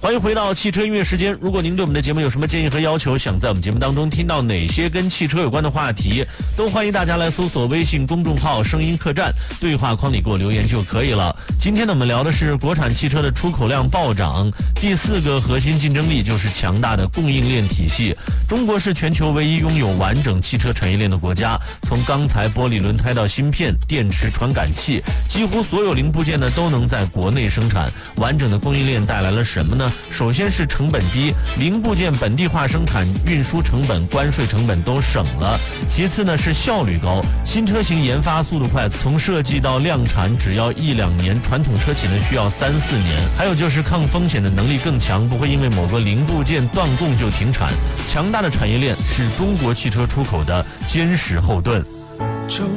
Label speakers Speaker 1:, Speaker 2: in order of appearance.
Speaker 1: 欢迎回到汽车音乐时间。如果您对我们的节目有什么建议和要求，想在我们节目当中听到哪些跟汽车有关的话题，都欢迎大家来搜索微信公众号声音客栈，对话框里给我留言就可以了。今天呢，我们聊的是国产汽车的出口量暴涨，第4个核心竞争力就是强大的供应链体系。中国是全球唯一拥有完整汽车产业链的国家，从钢材、玻璃、轮胎到芯片、电池、传感器，几乎所有零部件呢都能在国内生产。完整的供应链带来了什么呢？首先是成本低，零部件本地化生产，运输成本、关税成本都省了。其次呢是效率高，新车型研发速度快，从设计到量产只要1-2年，传统车企呢需要3-4年。还有就是抗风险的能力更强，不会因为某个零部件断供就停产。强大的产业链是中国汽车出口的坚实后盾。